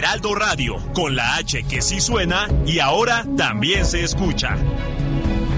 Heraldo Radio, con la H que sí suena y ahora también se escucha.